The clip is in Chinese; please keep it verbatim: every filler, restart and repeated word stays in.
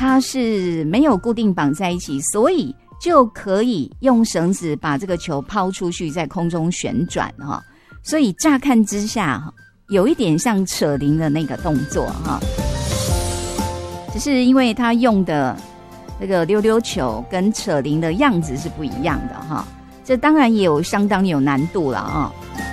它是没有固定绑在一起，所以就可以用绳子把这个球抛出去，在空中旋转哈。所以乍看之下，有一点像扯铃的那个动作哈。只是因为它用的这个溜溜球跟扯铃的样子是不一样的哈，这当然也有相当有难度了啊。